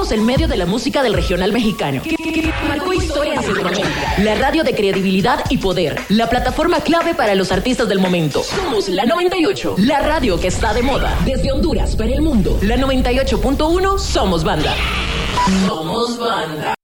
Somos el medio de la música del regional mexicano, que marcó historia en Centroamérica. La radio de credibilidad y poder. La plataforma clave para los artistas del momento. Somos la 98, la radio que está de moda. Desde Honduras para el mundo. La 98.1, somos banda. Somos banda.